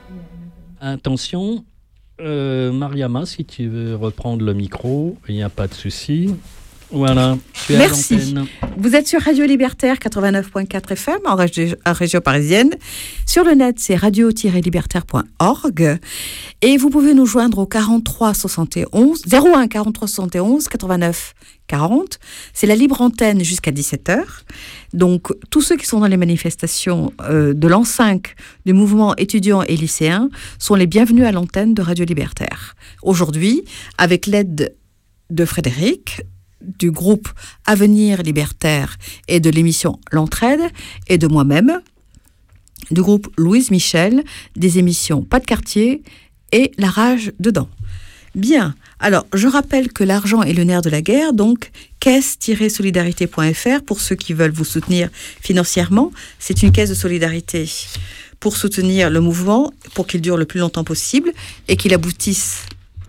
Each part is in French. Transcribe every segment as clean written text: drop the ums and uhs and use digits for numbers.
Attention, Mariama, si tu veux reprendre le micro, il n'y a pas de souci. Voilà, tu es Merci. à l'antenne. Vous êtes sur Radio Libertaire 89.4 FM en région parisienne. Sur le net, c'est radio-libertaire.org. Et vous pouvez nous joindre au 43 71 01 43 71 89 40. C'est la libre antenne jusqu'à 17h. Donc, tous ceux qui sont dans les manifestations de l'an 5 du mouvement étudiant et lycéen sont les bienvenus à l'antenne de Radio Libertaire. Aujourd'hui, avec l'aide de Frédéric, du groupe Avenir Libertaire et de l'émission L'Entraide, et de moi-même, du groupe Louise Michel, des émissions Pas de quartier et La rage dedans. Bien, alors je rappelle que l'argent est le nerf de la guerre, donc caisse-solidarité.fr pour ceux qui veulent vous soutenir financièrement. C'est une caisse de solidarité pour soutenir le mouvement, pour qu'il dure le plus longtemps possible et qu'il aboutisse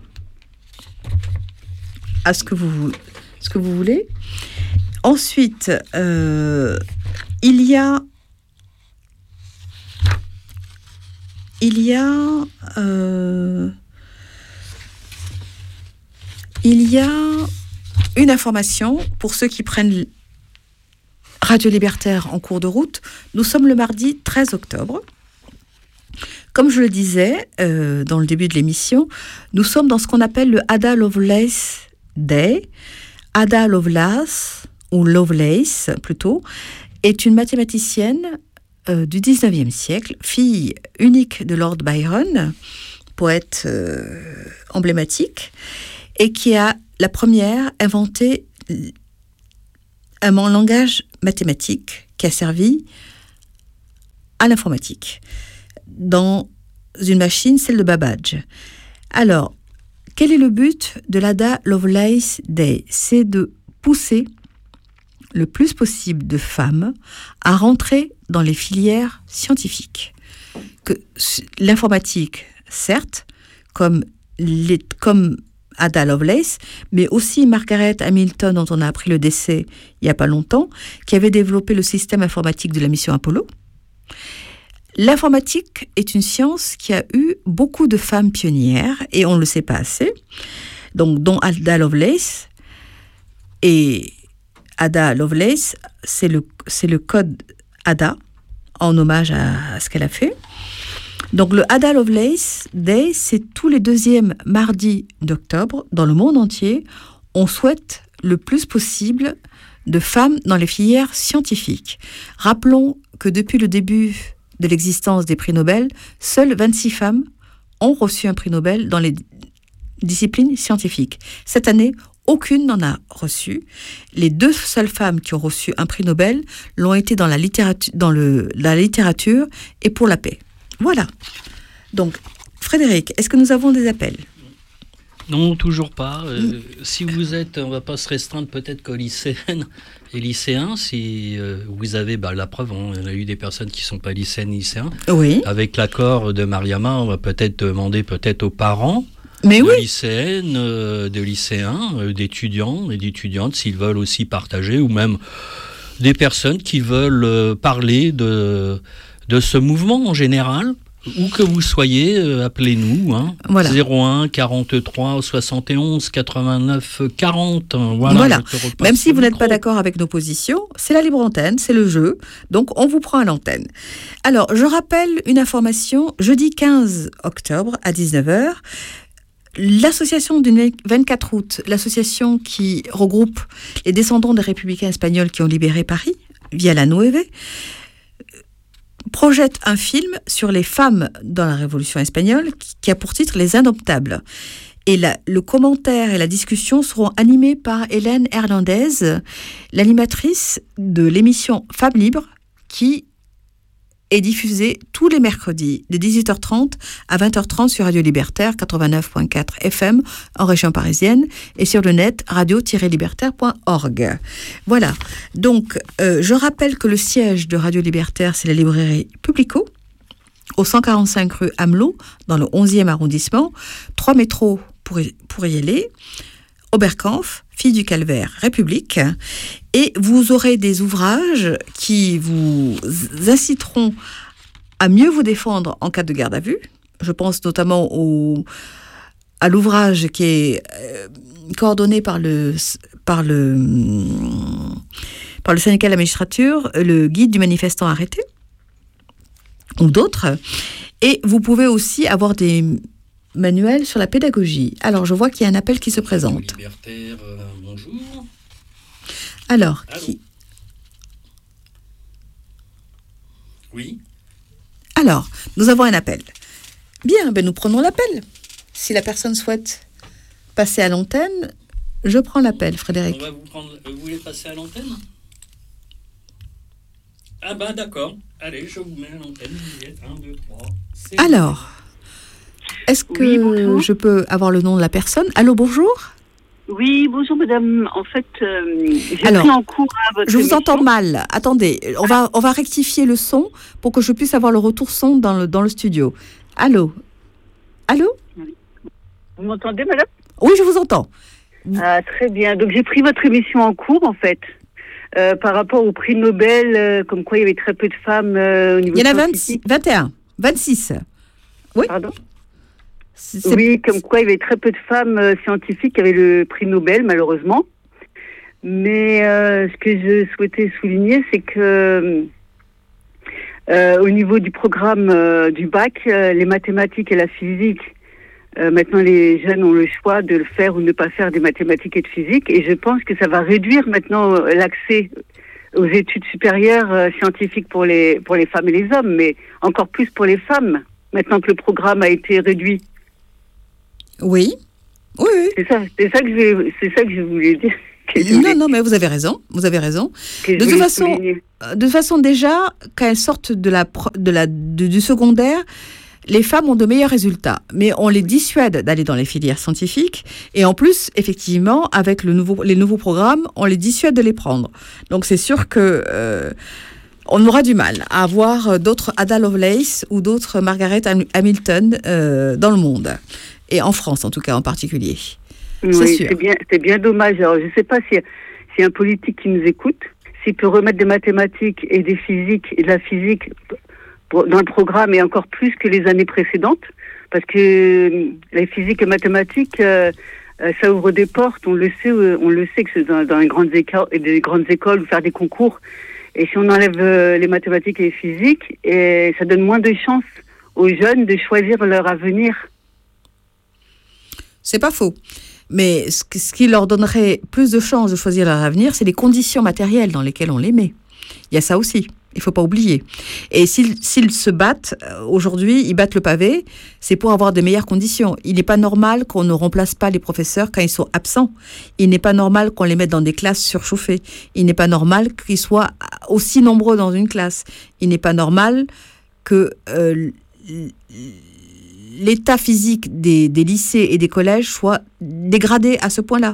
à ce que vous voulez. Ensuite, il y a une information pour ceux qui prennent Radio Libertaire en cours de route. Nous sommes le mardi 13 octobre. Comme je le disais dans le début de l'émission, nous sommes dans ce qu'on appelle le Ada Lovelace Day. Ada Lovelace, ou Lovelace plutôt, est une mathématicienne du 19e siècle, fille unique de Lord Byron, poète emblématique, et qui a la première inventé un langage mathématique qui a servi à l'informatique dans une machine, celle de Babbage. Alors, quel est le but de l'Ada Lovelace Day ? C'est de pousser le plus possible de femmes à rentrer dans les filières scientifiques. Que l'informatique, certes, comme Ada Lovelace, mais aussi Margaret Hamilton, dont on a appris le décès il n'y a pas longtemps, qui avait développé le système informatique de la mission Apollo. L'informatique est une science qui a eu beaucoup de femmes pionnières, et on ne le sait pas assez, donc, dont Ada Lovelace. Et Ada Lovelace, c'est le code Ada, en hommage à ce qu'elle a fait. Donc le Ada Lovelace Day, c'est tous les deuxièmes mardis d'octobre, dans le monde entier, on souhaite le plus possible de femmes dans les filières scientifiques. Rappelons que depuis le début de l'existence des prix Nobel, seules 26 femmes ont reçu un prix Nobel dans les disciplines scientifiques. Cette année, aucune n'en a reçu. Les 2 seules femmes qui ont reçu un prix Nobel l'ont été dans la littérature et pour la paix. Voilà. Donc, Frédéric, est-ce que nous avons des appels ? Non, toujours pas. Si vous êtes, on ne va pas se restreindre peut-être qu'aux lycéennes et lycéens, si vous avez la preuve, on a eu des personnes qui ne sont pas lycéennes, lycéens. Oui. Avec l'accord de Mariama, on va peut-être demander aux parents de lycéennes, de lycéens, d'étudiants et d'étudiantes, s'ils veulent aussi partager, ou même des personnes qui veulent parler de ce mouvement en général. Où que vous soyez, appelez-nous, voilà. 01 43 71 89 40. Voilà. Même si vous n'êtes pas d'accord avec nos positions, c'est la libre antenne, c'est le jeu, donc on vous prend à l'antenne. Alors, je rappelle une information, jeudi 15 octobre à 19h, l'association du 24 août, l'association qui regroupe les descendants des républicains espagnols qui ont libéré Paris, via la Nueve, projette un film sur les femmes dans la Révolution espagnole qui a pour titre Les Indomptables. Et le commentaire et la discussion seront animés par Hélène Hernandez, l'animatrice de l'émission Femmes Libres, qui est diffusée tous les mercredis de 18h30 à 20h30 sur Radio Libertaire 89.4 FM en région parisienne et sur le net radio-libertaire.org. Voilà. Donc, je rappelle que le siège de Radio Libertaire, c'est la librairie Publico, au 145 rue Amelot, dans le 11e arrondissement. 3 métros pour y aller. Oberkampf, Fille du Calvaire, République. Et vous aurez des ouvrages qui vous inciteront à mieux vous défendre en cas de garde à vue, Je pense notamment à l'ouvrage qui est coordonné par le syndicat de la magistrature, le guide du manifestant arrêté, ou d'autres. Et vous pouvez aussi avoir des manuels sur la pédagogie. Alors, je vois qu'il y a un appel qui se présente. Libertaire, bonjour. Alors, Allô. Oui. Alors, nous avons un appel. Bien, nous prenons l'appel. Si la personne souhaite passer à l'antenne, je prends l'appel, Frédéric. On va vous prendre. Vous voulez passer à l'antenne? Ah d'accord. Allez, je vous mets à l'antenne. Vous êtes 1, 2, 3. Alors, est-ce que je peux avoir le nom de la personne? Allô, bonjour. Oui, bonjour madame. En fait, j'ai Alors, pris en cours votre je vous émission. entends mal. Attendez, on va rectifier le son pour que je puisse avoir le retour son dans le studio. Allô? Allô? Vous m'entendez madame? Oui, je vous entends. Ah, très bien. Donc j'ai pris votre émission en cours en fait. Par rapport au prix Nobel, comme quoi il y avait très peu de femmes au niveau Il y en a scientifique. 21, 26. Oui. Pardon? Oui, comme quoi il y avait très peu de femmes scientifiques qui avaient le prix Nobel, malheureusement. Mais ce que je souhaitais souligner, c'est que au niveau du programme du bac, les mathématiques et la physique, maintenant les jeunes ont le choix de le faire ou ne pas faire des mathématiques et de physique. Et je pense que ça va réduire maintenant l'accès aux études supérieures scientifiques pour les femmes et les hommes, mais encore plus pour les femmes, maintenant que le programme a été réduit. Oui. Oui. C'est ça que je voulais dire. Non, mais vous avez raison. De toute façon, déjà, quand elles sortent du secondaire, les femmes ont de meilleurs résultats, mais on les dissuade d'aller dans les filières scientifiques. Et en plus, effectivement, avec les nouveaux programmes, on les dissuade de les prendre. Donc c'est sûr que on aura du mal à avoir d'autres Ada Lovelace ou d'autres Margaret Hamilton dans le monde. Et en France, en tout cas, en particulier. Oui, c'est bien dommage. Alors, je ne sais pas si un politique qui nous écoute, s'il peut remettre des mathématiques et des physiques et de la physique dans le programme, et encore plus que les années précédentes, parce que les physiques et mathématiques, ça ouvre des portes. On le sait que c'est dans les grandes écoles, faire des concours. Et si on enlève les mathématiques et les physiques, et ça donne moins de chances aux jeunes de choisir leur avenir. C'est pas faux. Mais ce qui leur donnerait plus de chances de choisir leur avenir, c'est les conditions matérielles dans lesquelles on les met. Il y a ça aussi, il ne faut pas oublier. Et s'ils se battent, aujourd'hui, ils battent le pavé, c'est pour avoir de meilleures conditions. Il n'est pas normal qu'on ne remplace pas les professeurs quand ils sont absents. Il n'est pas normal qu'on les mette dans des classes surchauffées. Il n'est pas normal qu'ils soient aussi nombreux dans une classe. Il n'est pas normal que l'état physique des lycées et des collèges soit dégradé à ce point-là.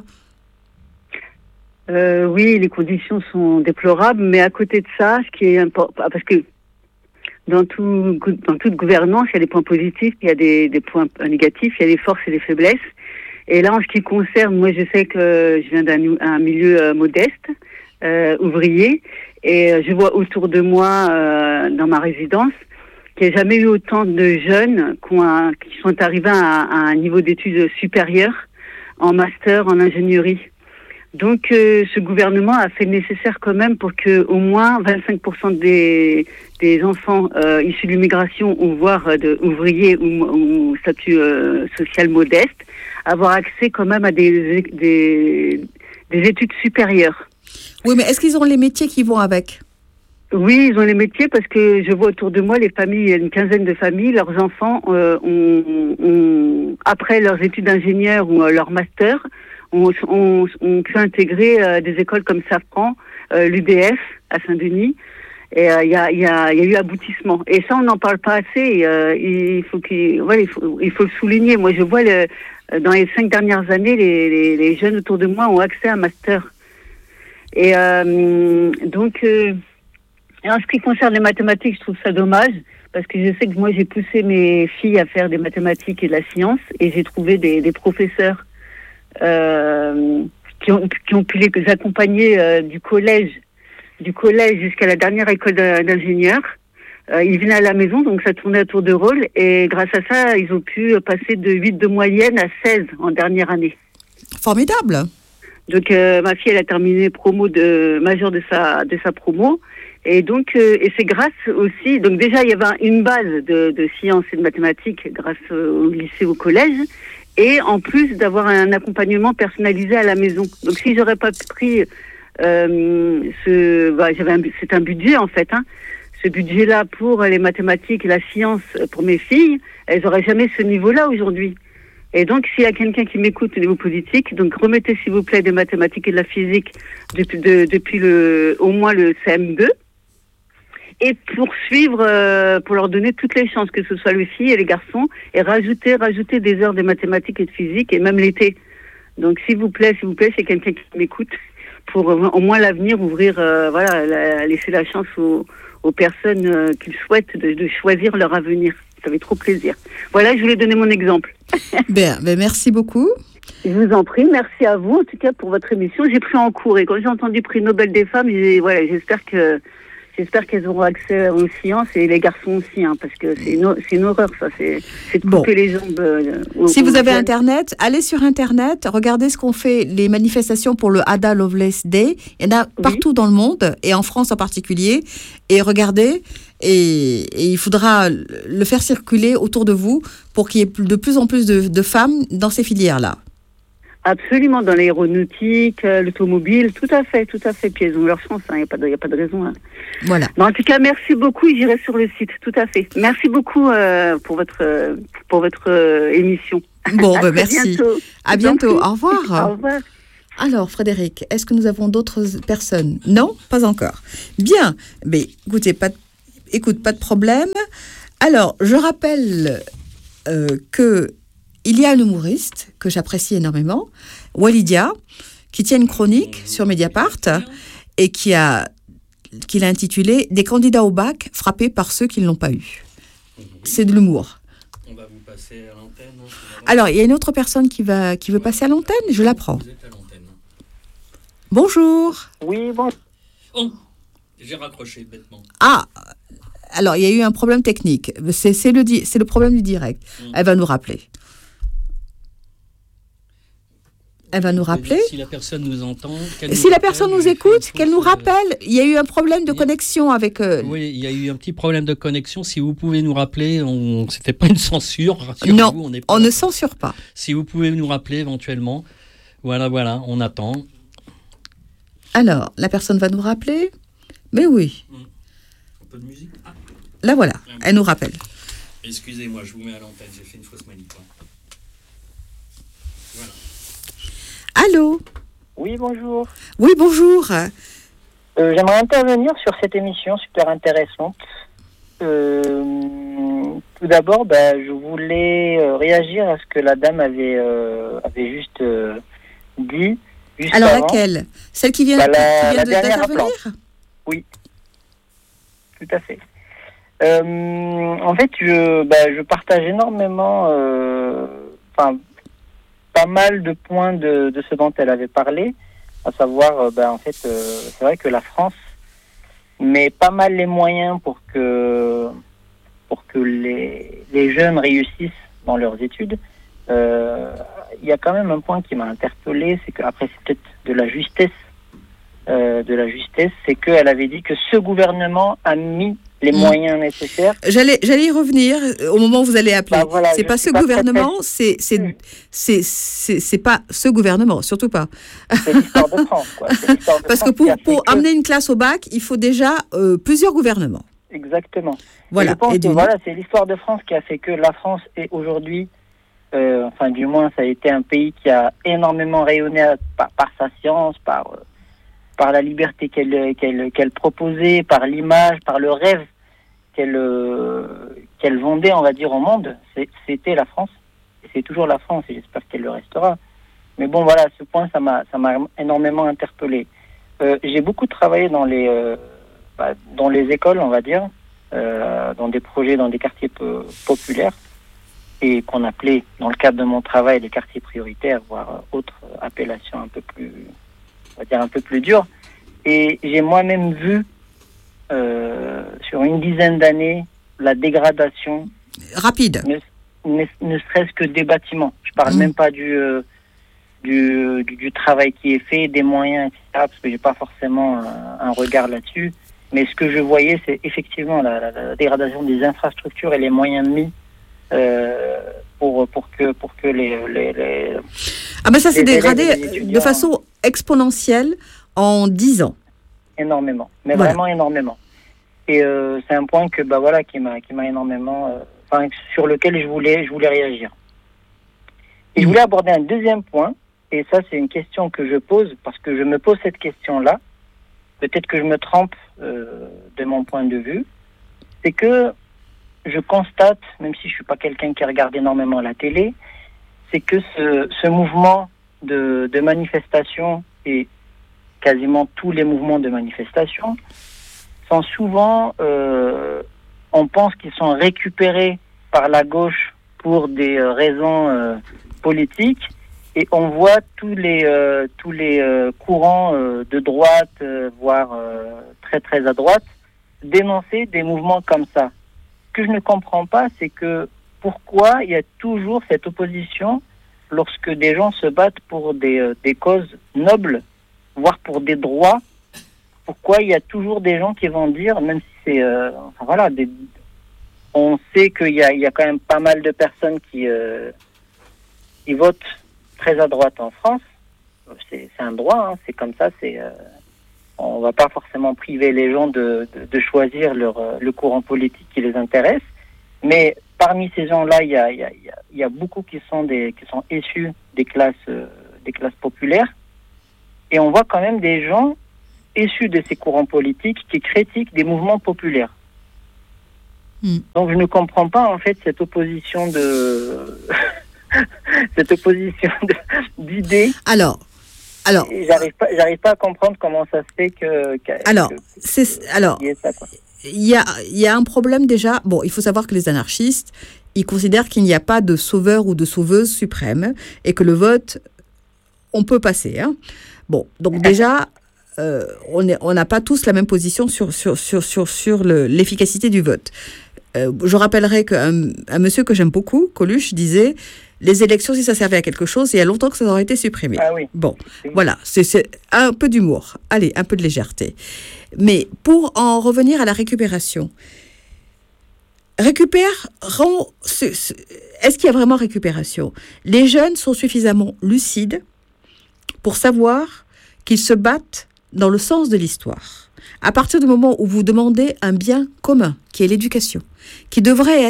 Oui, les conditions sont déplorables, mais à côté de ça, ce qui est important, parce que dans toute gouvernance, il y a des points positifs, il y a des points négatifs, il y a des forces et des faiblesses. Et là, en ce qui concerne, moi, je sais que je viens d'un milieu modeste, ouvrier, et je vois autour de moi, dans ma résidence, qu'il n'y a jamais eu autant de jeunes qui sont arrivés à un niveau d'études supérieur, en master, en ingénierie. Donc, ce gouvernement a fait le nécessaire quand même pour que au moins 25% des enfants issus de l'immigration, ou voire ouvriers ou statut social modeste, avoir accès quand même à des études supérieures. Oui, mais est-ce qu'ils ont les métiers qui vont avec ? Oui, ils ont les métiers, parce que je vois autour de moi les familles, il y a une quinzaine de familles, leurs enfants ont après leurs études d'ingénieur ou leur master, ont pu intégrer des écoles comme Safran, l'UDF à Saint-Denis, et il y a eu aboutissement. Et ça, on n'en parle pas assez. Il faut le souligner. Moi, je vois dans les 5 dernières années, les jeunes autour de moi ont accès à un master. Et donc, en ce qui concerne les mathématiques, je trouve ça dommage, parce que je sais que moi, j'ai poussé mes filles à faire des mathématiques et de la science, et j'ai trouvé des professeurs qui ont pu les accompagner du collège jusqu'à la dernière école d'ingénieurs, Ils venaient à la maison, donc ça tournait à tour de rôle. Et grâce à ça, ils ont pu passer de 8 de moyenne à 16 en dernière année. Formidable. Donc ma fille, elle a terminé majeure de sa promo. Et donc, et c'est grâce aussi, donc déjà il y avait une base de sciences et de mathématiques grâce au lycée, au collège, et en plus d'avoir un accompagnement personnalisé à la maison. Donc si j'aurais pas pris c'est un budget en fait, ce budget-là pour les mathématiques et la science pour mes filles, elles n'auraient jamais ce niveau-là aujourd'hui. Et donc, s'il y a quelqu'un qui m'écoute au niveau politique, donc remettez s'il vous plaît des mathématiques et de la physique depuis au moins le CM2, et poursuivre pour leur donner toutes les chances, que ce soit les filles et les garçons, et rajouter des heures de mathématiques et de physique, et même l'été. Donc, s'il vous plaît, c'est quelqu'un qui m'écoute, pour au moins l'avenir ouvrir, laisser la chance aux personnes qui souhaitent de choisir leur avenir. Ça fait trop plaisir. Voilà, je voulais donner mon exemple. Bien, merci beaucoup. Je vous en prie, merci à vous en tout cas pour votre émission. J'ai pris en cours et quand j'ai entendu prix Nobel des femmes, j'espère qu'elles auront accès aux sciences et les garçons aussi, parce que c'est une horreur ça, c'est de couper les jambes. Si vous avez Internet, allez sur Internet, regardez ce qu'ont fait les manifestations pour le Ada Lovelace Day. Il y en a partout dans le monde, et en France en particulier. Et regardez, et il faudra le faire circuler autour de vous pour qu'il y ait de plus en plus de femmes dans ces filières-là. Absolument, dans l'aéronautique, l'automobile, tout à fait, puis elles ont leur chance, il n'y a pas de raison. Voilà. Mais en tout cas, merci beaucoup, j'irai sur le site, tout à fait. Merci beaucoup pour votre émission. Bon, merci. À bientôt, au revoir. Au revoir. Alors, Frédéric, est-ce que nous avons d'autres personnes ? Non, pas encore. Bien, mais écoutez, pas de problème. Alors, je rappelle que il y a un humoriste que j'apprécie énormément, Walidia, qui tient une chronique sur Mediapart et qui l'a intitulé « Des candidats au bac frappés par ceux qui ne l'ont pas eu ». C'est de l'humour. On va vous passer à l'antenne. Alors, il y a une autre personne qui veut passer à l'antenne, je la prends. Vous êtes à l'antenne. Bonjour. Oui, bon. Oh, j'ai raccroché bêtement. Ah, alors il y a eu un problème technique. C'est le problème du direct. Elle va nous rappeler. Si la personne nous entend, si la personne nous écoute, qu'elle nous rappelle. Il y a eu un problème de connexion avec. Oui, il y a eu un petit problème de connexion. Si vous pouvez nous rappeler, c'était pas une censure. Non, on ne censure pas. Si vous pouvez nous rappeler éventuellement, voilà, on attend. Alors, la personne va nous rappeler. Mais oui. Un peu de musique. Là voilà, elle nous rappelle. Excusez-moi, je vous mets à l'antenne. J'ai fait une fausse manip. Voilà. Allô ? Oui, bonjour. Oui, bonjour. J'aimerais intervenir sur cette émission super intéressante. Tout d'abord, je voulais réagir à ce que la dame avait juste dit. Alors avant. laquelle ? Celle qui vient, d'intervenir ? Oui, tout à fait. En fait, je partage énormément... pas mal de points de ce dont elle avait parlé, à savoir, c'est vrai que la France met pas mal les moyens pour que les jeunes réussissent dans leurs études. Il y a quand même un point qui m'a interpellé, c'est qu'après c'est peut-être de la justesse, c'est qu'elle avait dit que ce gouvernement a mis les moyens nécessaires. J'allais y revenir au moment où vous allez appeler. Voilà, c'est pas ce gouvernement, c'est pas ce gouvernement, surtout pas. C'est l'histoire de France, quoi. Parce que pour amener une classe au bac, il faut déjà plusieurs gouvernements. Exactement. Voilà. Et je pense que c'est l'histoire de France qui a fait que la France est aujourd'hui, du moins, ça a été un pays qui a énormément rayonné par sa science, par la liberté qu'elle proposait, par l'image, par le rêve qu'elle vendait, on va dire, au monde. C'était la France, et c'est toujours la France, et j'espère qu'elle le restera. Mais bon, voilà, ce point, ça m'a énormément interpellé. J'ai beaucoup travaillé dans les écoles, on va dire, dans des projets, dans des quartiers populaires, et qu'on appelait, dans le cadre de mon travail, les quartiers prioritaires, voire autres appellations un peu plus dures. Et j'ai moi-même vu sur une dizaine d'années, la dégradation rapide, ne serait-ce que des bâtiments. Je parle même pas du travail qui est fait, des moyens, etc., parce que j'ai pas forcément un regard là-dessus. Mais ce que je voyais, c'est effectivement la dégradation des infrastructures et les moyens mis pour que les ah ben ça s'est dégradé de façon exponentielle en 10 ans. Énormément, mais voilà. Vraiment énormément. Et c'est un point que qui m'a énormément, sur lequel je voulais réagir. Et je voulais aborder un deuxième point, et ça c'est une question que je pose parce que je me pose cette question-là. Peut-être que je me trompe de mon point de vue, c'est que je constate, même si je suis pas quelqu'un qui regarde énormément la télé, c'est que ce mouvement de manifestation et quasiment tous les mouvements de manifestation sont souvent, on pense qu'ils sont récupérés par la gauche pour des raisons politiques, et on voit tous les courants de droite, voire très très à droite, dénoncer des mouvements comme ça. Ce que je ne comprends pas, c'est que pourquoi il y a toujours cette opposition lorsque des gens se battent pour des causes nobles, voire pour des droits. Pourquoi il y a toujours des gens qui vont dire, même si c'est... on sait qu'il y a quand même pas mal de personnes qui votent très à droite en France. C'est un droit, hein, c'est comme ça. On va pas forcément priver les gens de choisir le courant politique qui les intéresse. Mais parmi ces gens-là, il y a beaucoup qui sont issus des classes populaires. Et on voit quand même des gens issus de ces courants politiques qui critiquent des mouvements populaires. Donc je ne comprends pas en fait cette opposition d'idées. Alors, j'arrive pas à comprendre comment ça se fait il y a un problème déjà. Bon, il faut savoir que les anarchistes, ils considèrent qu'il n'y a pas de sauveur ou de sauveuse suprême et que le vote, on peut passer. Hein. Bon, donc déjà, on n'a pas tous la même position sur l'efficacité du vote. Je rappellerai qu'un monsieur que j'aime beaucoup, Coluche, disait « Les élections, si ça servait à quelque chose, il y a longtemps que ça aurait été supprimé. » Ah oui. Bon, voilà, c'est un peu d'humour. Allez, un peu de légèreté. Mais pour en revenir à la récupération, est-ce qu'il y a vraiment récupération ? Les jeunes sont suffisamment lucides pour savoir qu'ils se battent dans le sens de l'histoire. À partir du moment où vous demandez un bien commun, qui est l'éducation, qui devrait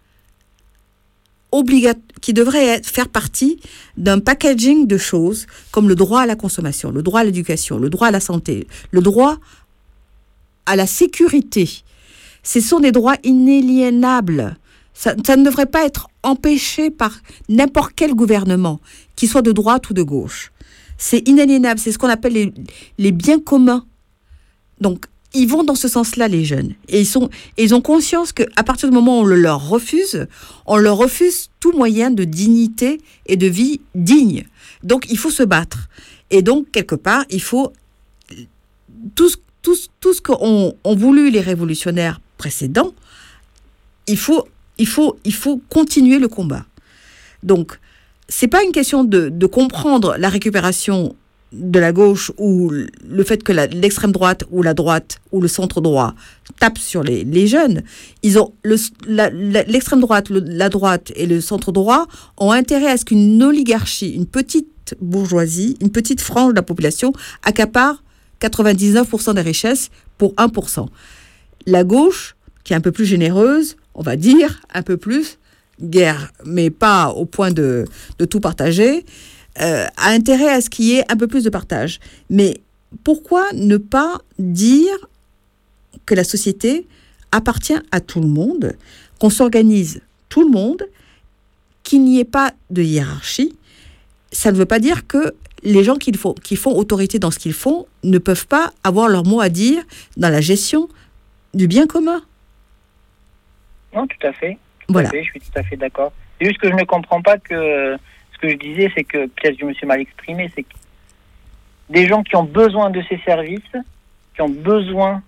faire partie d'un packaging de choses comme le droit à la consommation, le droit à l'éducation, le droit à la santé, le droit à la sécurité. Ce sont des droits inaliénables. Ça ne devrait pas être empêché par n'importe quel gouvernement, qu'il soit de droite ou de gauche. C'est inaliénable, c'est ce qu'on appelle les biens communs. Donc, ils vont dans ce sens-là, les jeunes. Et ils ont conscience qu'à partir du moment où on leur refuse tout moyen de dignité et de vie digne. Donc, il faut se battre. Et donc, quelque part, il faut... Tout ce qu'ont voulu les révolutionnaires précédents, il faut continuer le combat. Donc, c'est pas une question de comprendre la récupération de la gauche ou le fait que l'extrême droite ou la droite ou le centre droit tape sur les jeunes. Ils ont l'extrême droite, la droite et le centre droit ont intérêt à ce qu'une oligarchie, une petite bourgeoisie, une petite frange de la population accapare 99% des richesses pour 1%. La gauche, qui est un peu plus généreuse, on va dire, un peu plus guerre, mais pas au point de tout partager, a intérêt à ce qu'il y ait un peu plus de partage. Mais pourquoi ne pas dire que la société appartient à tout le monde, qu'on s'organise tout le monde, qu'il n'y ait pas de hiérarchie? Ça ne veut pas dire que les gens qui font autorité dans ce qu'ils font ne peuvent pas avoir leur mot à dire dans la gestion du bien commun. Non, tout à fait. Voilà. Je suis tout à fait d'accord. C'est juste que je ne comprends pas que ce que je disais, c'est que peut-être je me suis mal exprimé, c'est que des gens qui ont besoin de ces services, qui ont besoin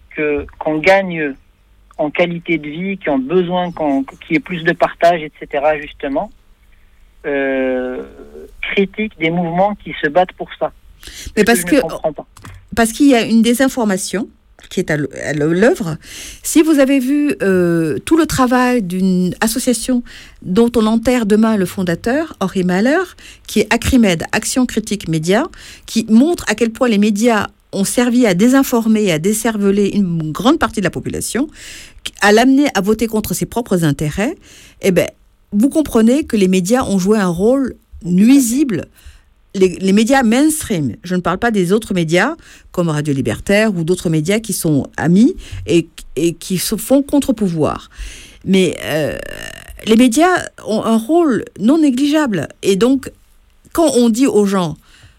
qu'on gagne en qualité de vie, qui ont besoin qu'il y ait plus de partage, etc., justement, critiquent des mouvements qui se battent pour ça. Mais parce qu'il y a une désinformation qui est à l'œuvre. Si vous avez vu tout le travail d'une association dont on enterre demain le fondateur, Henri Mahler, qui est Acrimed, Action Critique Média, qui montre à quel point les médias ont servi à désinformer et à décerveler une grande partie de la population, à l'amener à voter contre ses propres intérêts, eh bien, vous comprenez que les médias ont joué un rôle nuisible. Les médias mainstream, je ne parle pas des autres médias comme Radio Libertaire ou d'autres médias qui sont amis et qui se font contre-pouvoir. Mais les médias ont un rôle non négligeable. Et donc, quand on dit aux gens,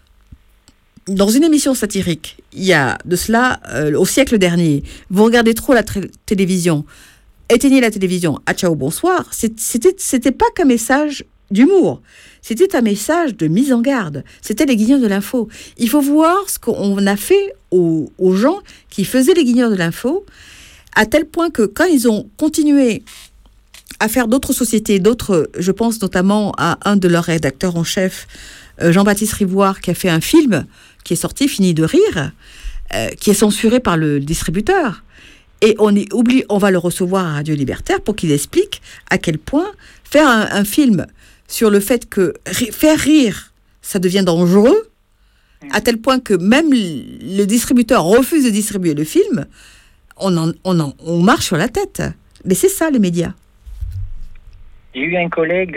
dans une émission satirique, il y a de cela au siècle dernier, vous regardez trop la télévision, éteignez la télévision, à ciao, bonsoir, c'était pas qu'un message d'humour. C'était un message de mise en garde. C'était les guigneurs de l'info. Il faut voir ce qu'on a fait aux gens qui faisaient les guigneurs de l'info, à tel point que quand ils ont continué à faire d'autres sociétés, je pense notamment à un de leurs rédacteurs en chef, Jean-Baptiste Rivoire, qui a fait un film qui est sorti, Fini de rire, qui est censuré par le distributeur. Et on va le recevoir à Radio Libertaire pour qu'il explique à quel point faire un film sur le fait que faire rire, ça devient dangereux, à tel point que même le distributeur refuse de distribuer le film, on marche sur la tête. Mais c'est ça, les médias. J'ai eu un collègue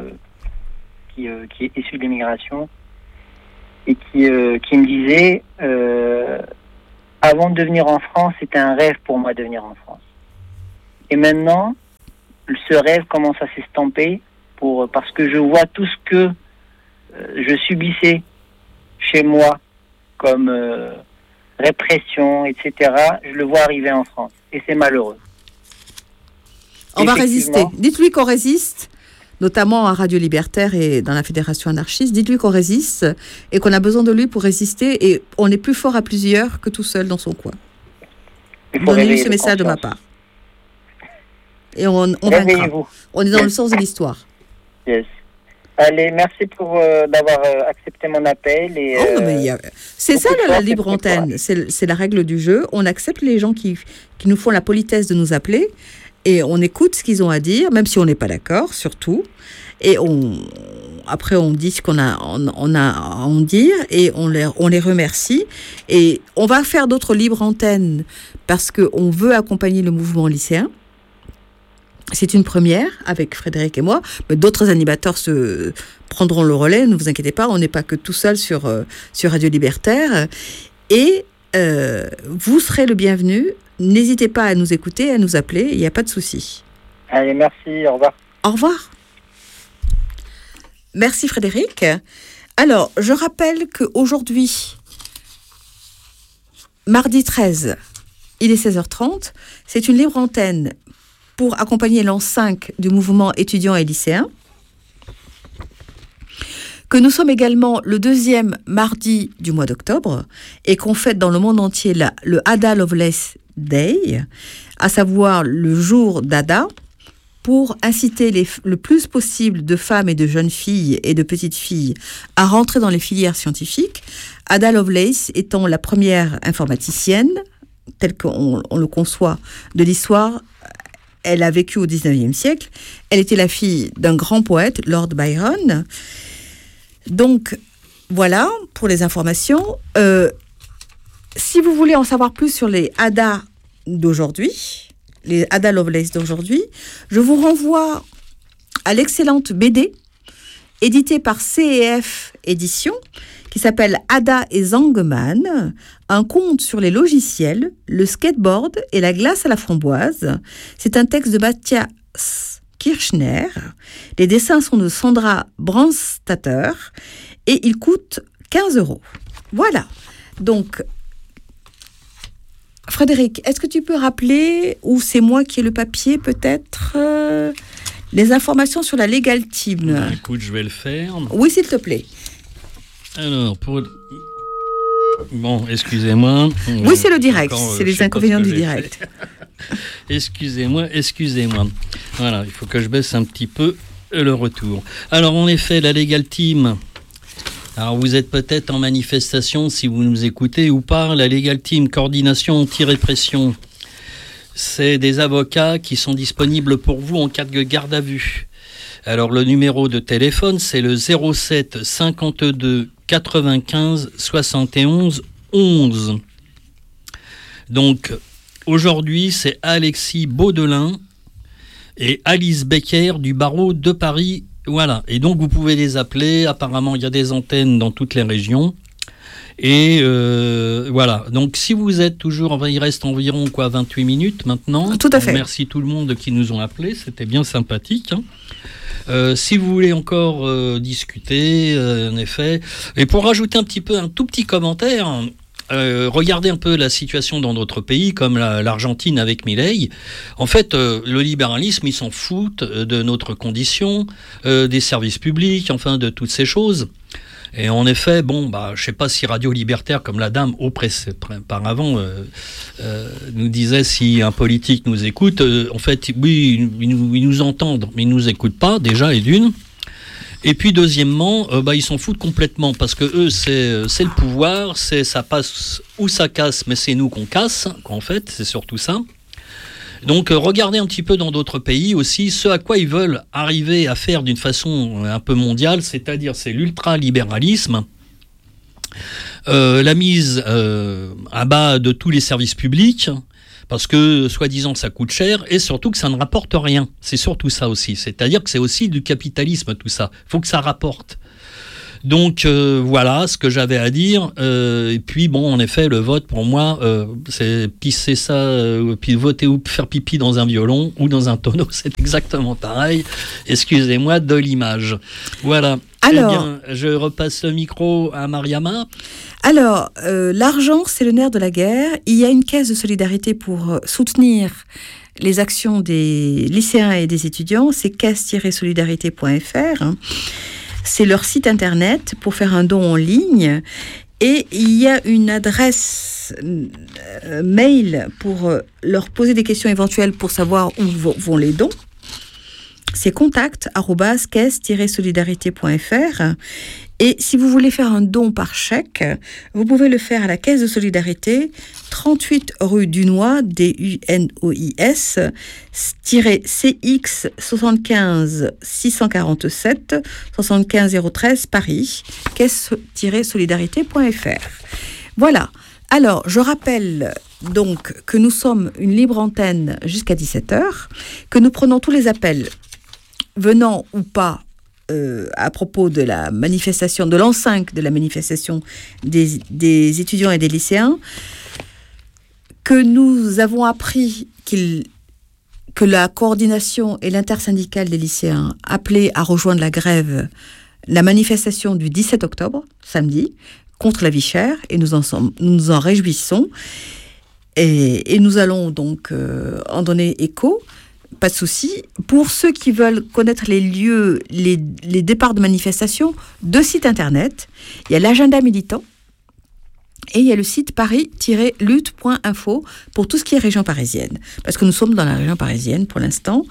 qui est issu de l'immigration et qui me disait avant de venir en France, c'était un rêve pour moi de venir en France. Et maintenant, ce rêve commence à s'estomper parce que je vois tout ce que je subissais chez moi comme répression, etc. Je le vois arriver en France. Et c'est malheureux. On va résister. Dites-lui qu'on résiste, notamment à Radio Libertaire et dans la Fédération anarchiste. Dites-lui qu'on résiste et qu'on a besoin de lui pour résister. Et on est plus fort à plusieurs que tout seul dans son coin. Donnez-lui ce message de ma part. Et on vaincra. On est dans le sens de l'histoire. Yes. Allez, merci d'avoir accepté mon appel. C'est ça la libre antenne, c'est la règle du jeu. On accepte les gens qui nous font la politesse de nous appeler et on écoute ce qu'ils ont à dire, même si on n'est pas d'accord, surtout. Et après on dit ce qu'on a à en dire et on les remercie. Et on va faire d'autres libres antennes parce qu'on veut accompagner le mouvement lycéen. C'est une première avec Frédéric et moi, mais d'autres animateurs prendront le relais, ne vous inquiétez pas, on n'est pas que tout seul sur Radio Libertaire. Et vous serez le bienvenu, n'hésitez pas à nous écouter, à nous appeler, il n'y a pas de souci. Allez, merci, au revoir. Au revoir. Merci Frédéric. Alors, je rappelle qu'aujourd'hui, mardi 13, il est 16h30, c'est une libre antenne pour accompagner l'an 5 du mouvement étudiant et lycéen, que nous sommes également le 2e mardi du mois d'octobre et qu'on fête dans le monde entier le Ada Lovelace Day, à savoir le jour d'Ada, pour inciter le plus possible de femmes et de jeunes filles et de petites filles à rentrer dans les filières scientifiques. Ada Lovelace étant la première informaticienne, telle qu'on le conçoit de l'histoire. Elle a vécu au 19e siècle. Elle était la fille d'un grand poète, Lord Byron. Donc, voilà pour les informations. Si vous voulez en savoir plus sur les Ada d'aujourd'hui, les Ada Lovelace d'aujourd'hui, je vous renvoie à l'excellente BD éditée par CEF Éditions, qui s'appelle Ada et Zangeman, un conte sur les logiciels, le skateboard et la glace à la framboise. C'est un texte de Matthias Kirchner. Les dessins sont de Sandra Brandstatter et il coûte 15 €. Voilà. Donc, Frédéric, est-ce que tu peux rappeler, ou c'est moi qui ai le papier peut-être, les informations sur la Legal Team? Écoute, je vais le faire. Oui, s'il te plaît. Alors, Bon, excusez-moi. Oui, c'est le direct, c'est les inconvénients du direct. Excusez-moi. Voilà, il faut que je baisse un petit peu le retour. Alors, en effet, la Legal Team... Alors, vous êtes peut-être en manifestation si vous nous écoutez ou pas. La Legal Team, coordination anti-répression, c'est des avocats qui sont disponibles pour vous en cas de garde à vue. Alors, le numéro de téléphone, c'est le 07 52 95 71 11. Donc, aujourd'hui, c'est Alexis Baudelin et Alice Becker du barreau de Paris. Voilà, et donc vous pouvez les appeler. Apparemment, il y a des antennes dans toutes les régions. Et voilà, donc si vous êtes toujours, il reste environ 28 minutes maintenant. Tout à fait. Merci tout le monde qui nous ont appelés, c'était bien sympathique. Si vous voulez encore discuter, en effet, et pour rajouter un tout petit commentaire, regardez un peu la situation dans d'autres pays, comme l'Argentine avec Milei. En fait, le libéralisme, ils s'en foutent de notre condition, des services publics, enfin de toutes ces choses. Et en effet, je sais pas si Radio Libertaire, comme la dame auparavant nous disait, si un politique nous écoute, en fait, oui, ils nous entendent, mais ils nous écoutent pas, déjà, et d'une. Et puis deuxièmement, ils s'en foutent complètement parce que eux, c'est le pouvoir, ça passe ou ça casse, mais c'est nous qu'on casse, en fait, c'est surtout ça. Donc regardez un petit peu dans d'autres pays aussi ce à quoi ils veulent arriver à faire d'une façon un peu mondiale, c'est-à-dire c'est l'ultralibéralisme, la mise à bas de tous les services publics. Parce que, soi-disant, ça coûte cher et surtout que ça ne rapporte rien. C'est surtout ça aussi. C'est-à-dire que c'est aussi du capitalisme, tout ça. Il faut que ça rapporte. Donc, voilà ce que j'avais à dire. Et puis, en effet, le vote, pour moi, c'est pisser ça, puis voter ou faire pipi dans un violon ou dans un tonneau. C'est exactement pareil. Excusez-moi de l'image. Voilà. Alors, eh bien, je repasse le micro à Mariama. Alors, l'argent, c'est le nerf de la guerre. Il y a une caisse de solidarité pour soutenir les actions des lycéens et des étudiants. C'est caisse-solidarité.fr. C'est leur site internet pour faire un don en ligne. Et il y a une adresse mail pour leur poser des questions éventuelles pour savoir où vont les dons. C'est contact@caisse-solidarité.fr. Et si vous voulez faire un don par chèque, vous pouvez le faire à la Caisse de Solidarité, 38 rue Dunois, DUNOIS, CX 75 647 75 013 Paris, caisse-solidarité.fr. Voilà. Alors, je rappelle donc que nous sommes une libre antenne jusqu'à 17h, que nous prenons tous les appels venant ou pas à propos de la manifestation, de l'an 5 de la manifestation des étudiants et des lycéens, que nous avons appris que la coordination et l'intersyndicale des lycéens appelaient à rejoindre la grève, la manifestation du 17 octobre, samedi, contre la vie chère, et nous en réjouissons. Et nous allons donc en donner écho. Pas de souci. Pour ceux qui veulent connaître les lieux, les départs de manifestation, 2 sites internet. Il y a l'agenda militant et il y a le site paris-lutte.info pour tout ce qui est région parisienne. Parce que nous sommes dans la région parisienne pour l'instant.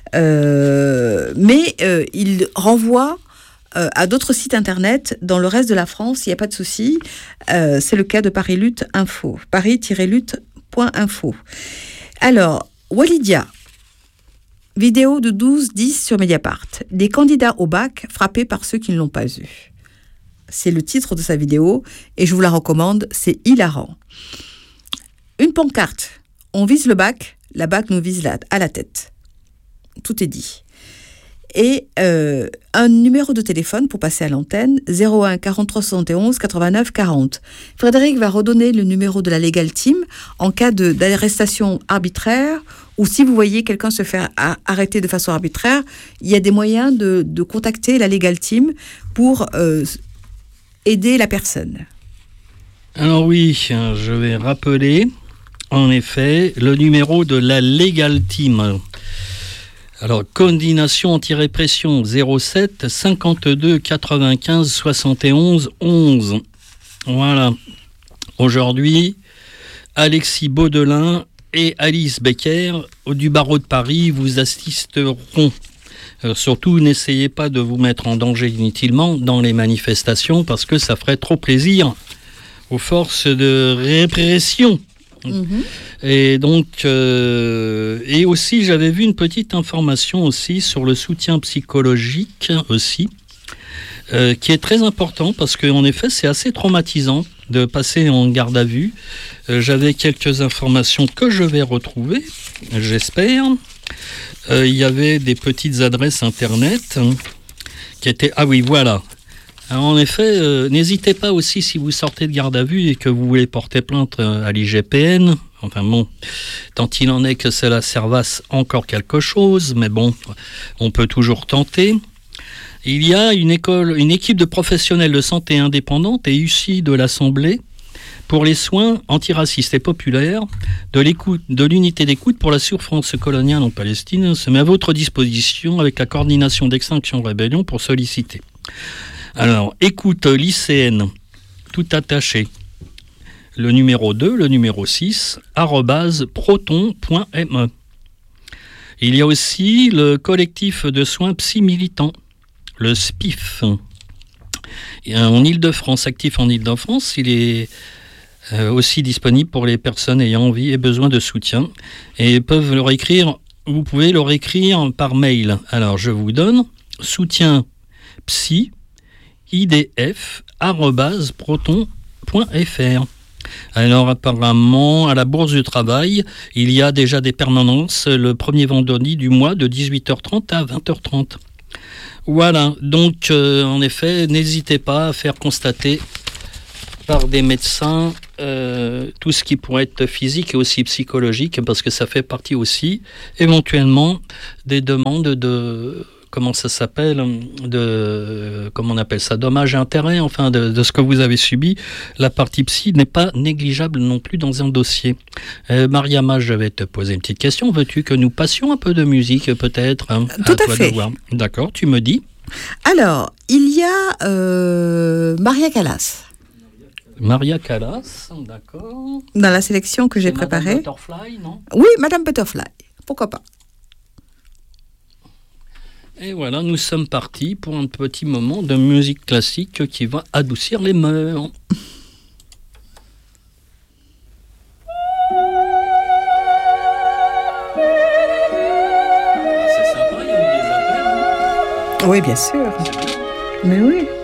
Mais il renvoie à d'autres sites internet dans le reste de la France. Il n'y a pas de souci. C'est le cas de Paris-Lutte.info. Paris-lutte.info. Alors, Walidia. Vidéo de 12-10 sur Mediapart. Des candidats au bac frappés par ceux qui ne l'ont pas eu. C'est le titre de sa vidéo et je vous la recommande, c'est hilarant. Une pancarte. On vise le bac, la bac nous vise à la tête. Tout est dit. Et un numéro de téléphone pour passer à l'antenne, 01 43 71 89 40. Frédéric va redonner le numéro de la Legal Team en cas d'arrestation arbitraire ou si vous voyez quelqu'un se faire arrêter de façon arbitraire, il y a des moyens de contacter la Legal Team pour aider la personne. Alors oui, je vais rappeler en effet le numéro de la Legal Team. Alors, coordination anti-répression 07 52 95 71 11. Voilà. Aujourd'hui, Alexis Baudelin et Alice Becker du barreau de Paris vous assisteront. Surtout, n'essayez pas de vous mettre en danger inutilement dans les manifestations parce que ça ferait trop plaisir aux forces de répression. Et donc, et aussi, j'avais vu une petite information aussi sur le soutien psychologique aussi, qui est très important parce qu'en effet, c'est assez traumatisant de passer en garde à vue. J'avais quelques informations que je vais retrouver, j'espère. Il y avait des petites adresses internet qui étaient... Ah oui, voilà. Alors, en effet, n'hésitez pas aussi si vous sortez de garde à vue et que vous voulez porter plainte à l'IGPN. Enfin bon, tant il en est que cela servasse encore quelque chose, mais bon, on peut toujours tenter. Il y a une équipe de professionnels de santé indépendante et issue de l'Assemblée pour les soins antiracistes et populaires de l'unité d'écoute pour la souffrance coloniale en Palestine se met à votre disposition avec la coordination d'Extinction Rébellion pour solliciter. Alors, écoute lycéenne, tout attaché, le numéro 2, le numéro 6, @proton.me. Il y a aussi le collectif de soins psy militants, le SPIF. En Ile-de-France, actif en Ile-de-France, il est aussi disponible pour les personnes ayant envie et besoin de soutien. Et peuvent leur écrire, vous pouvez leur écrire par mail. Alors, je vous donne soutien psy idf@proton.fr. Alors apparemment, à la Bourse du Travail, il y a déjà des permanences le premier vendredi du mois de 18h30 à 20h30. Voilà, donc en effet, n'hésitez pas à faire constater par des médecins tout ce qui pourrait être physique et aussi psychologique, parce que ça fait partie aussi éventuellement des demandes de... Comment ça s'appelle, comment on appelle ça, dommages et intérêts, enfin, de ce que vous avez subi. La partie psy n'est pas négligeable non plus dans un dossier. Mariama, je vais te poser une petite question. Veux-tu que nous passions un peu de musique, peut-être Tout à fait. D'accord, tu me dis. Alors, il y a Maria Callas. Maria Callas, d'accord. Dans la sélection que j'ai préparée. Madame Butterfly, non ? Oui, Madame Butterfly. Pourquoi pas ? Et voilà, nous sommes partis pour un petit moment de musique classique qui va adoucir les mœurs. C'est sympa, il y a eu des appels. Oui, bien sûr. Mais oui.